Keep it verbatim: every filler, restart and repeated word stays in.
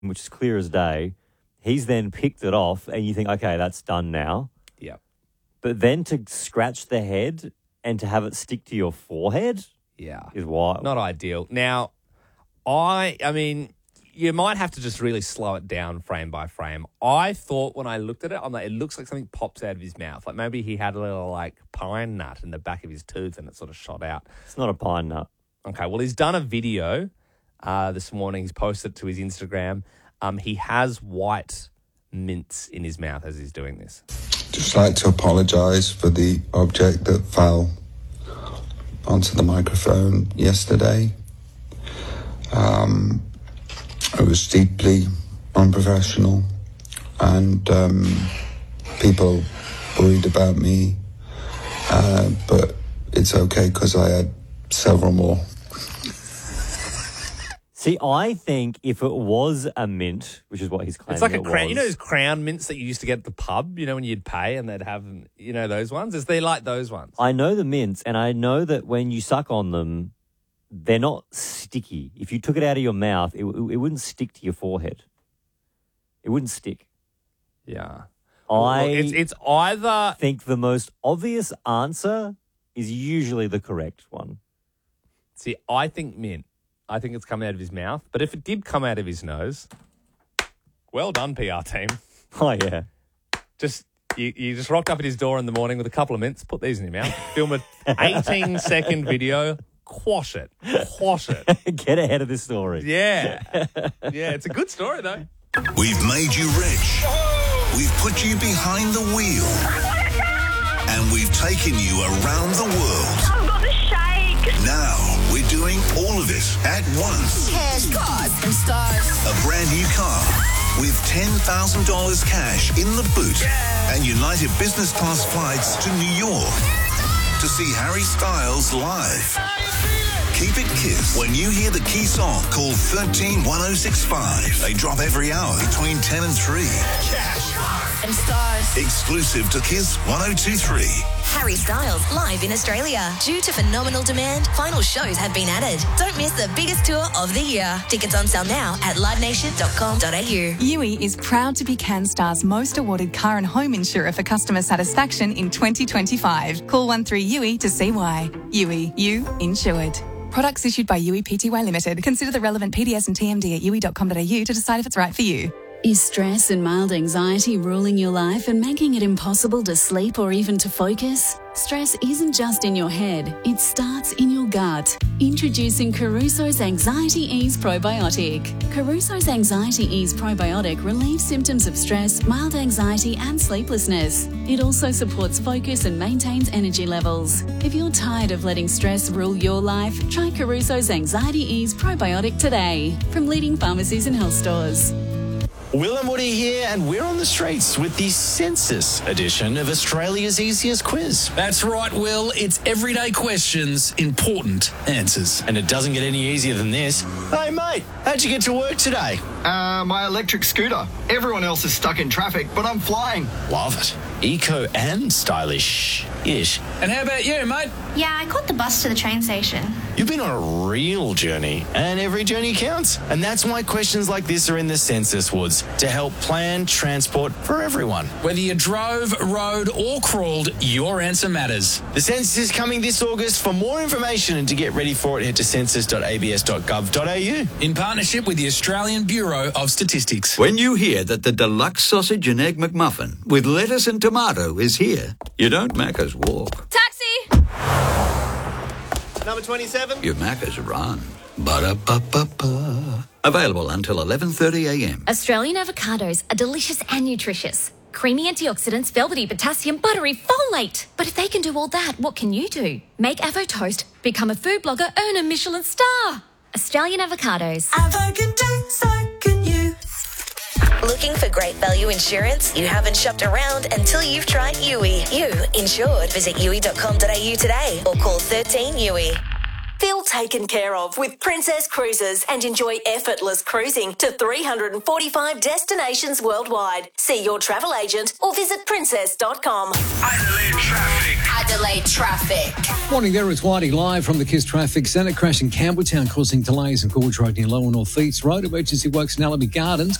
which is clear as day. He's then picked it off and you think, okay, that's done now. Yeah. But then to scratch the head and to have it stick to your forehead Yeah. is wild. Not ideal. Now, I, I mean, you might have to just really slow it down frame by frame. I thought when I looked at it, I'm like, it looks like something pops out of his mouth. Like maybe he had a little like pine nut in the back of his tooth and it sort of shot out. It's not a pine nut. Okay, well, he's done a video uh, this morning. He's posted it to his Instagram. Um, he has white mints in his mouth as he's doing this. Just like to apologise for the object that fell onto the microphone yesterday. Um, it was deeply unprofessional, and um, people worried about me, uh, but it's okay because I had several more. See, I think if it was a mint, which is what he's claiming It's like a it crown. was, You know those crown mints that you used to get at the pub, you know, when you'd pay and they'd have, you know, those ones? Is they like those ones? I know the mints, and I know that when you suck on them, they're not sticky. If you took it out of your mouth, it, it wouldn't stick to your forehead. It wouldn't stick. Yeah. I Well, it's, it's either... think the most obvious answer is usually the correct one. See, I think mint. I think it's come out of his mouth. But if it did come out of his nose, well done, P R team. Oh, yeah. Just you, you just rocked up at his door in the morning with a couple of mints, put these in your mouth, film an eighteen-second video, quash it, quash it. Get ahead of this story. Yeah. Yeah, it's a good story, though. We've made you rich. We've put you behind the wheel. And we've taken you around the world. I've got the shake. Now we're doing all of it at once. Cash, cars, and stars. A brand new car with ten thousand dollars cash in the boot and United business class flights to New York to see Harry Styles live. Keep it Kiss. When you hear the key song, call one three one oh six five. They drop every hour between ten and three. Cash, cars, and stars. Exclusive to Kiss one oh two three. Harry Styles live in Australia. Due to phenomenal demand, final shows have been added. Don't miss the biggest tour of the year. Tickets on sale now at live nation dot com dot a u. Yui is proud to be CanStar's most awarded car and home insurer for customer satisfaction in twenty twenty-five. Call one three U I to see why. Yui, you insured. Products issued by Yui Pty Limited. Consider the relevant P D S and T M D at yui dot com dot a u to decide if it's right for you. Is stress and mild anxiety ruling your life and making it impossible to sleep or even to focus? Stress isn't just in your head, it starts in your gut. Introducing Caruso's Anxiety Ease Probiotic. Caruso's Anxiety Ease Probiotic relieves symptoms of stress, mild anxiety and sleeplessness. It also supports focus and maintains energy levels. If you're tired of letting stress rule your life, try Caruso's Anxiety Ease Probiotic today from leading pharmacies and health stores. Will and Woody here, and we're on the streets with the census edition of Australia's Easiest Quiz. That's right, Will. It's everyday questions, important answers. And it doesn't get any easier than this. Hey, mate, how'd you get to work today? Uh, my electric scooter. Everyone else is stuck in traffic, but I'm flying. Love it. Eco and stylish-ish. And how about you, mate? Yeah, I caught the bus to the train station. You've been on a real journey, and every journey counts. And that's why questions like this are in the Census Woods, to help plan transport for everyone. Whether you drove, rode, or crawled, your answer matters. The census is coming this August. For more information and to get ready for it, head to census dot a b s dot gov dot a u. In partnership with the Australian Bureau of Statistics. When you hear that the deluxe sausage and egg McMuffin with lettuce and tomato is here, you don't Macca's walk. Taxi! Number twenty-seven. You Macca's run. Ba-da-ba-ba-ba. Available until eleven thirty a m. Australian avocados are delicious and nutritious. Creamy antioxidants, velvety potassium, buttery folate. But if they can do all that, what can you do? Make Avo Toast, become a food blogger, earn a Michelin star. Australian avocados. Avo can do, so can you. Looking for great value insurance? You haven't shopped around until you've tried Yui. You insured. Visit yui dot com dot a u today or call thirteen U I. Feel taken care of with Princess Cruises and enjoy effortless cruising to three hundred forty-five destinations worldwide. See your travel agent or visit princess dot com. Adelaide traffic. Adelaide traffic. Morning there, it's Whitey live from the KISS Traffic Centre. Crash in Campbelltown causing delays in Gorge Road near Lower North East Road. Emergency works in Allaby Gardens.